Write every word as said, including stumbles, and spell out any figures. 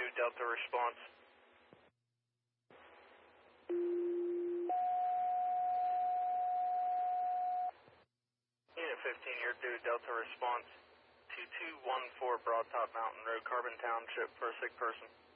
two Delta response. Unit fifteen, you're due Delta response. two two one four Broad Top Mountain Road, Carbon Township for a sick person.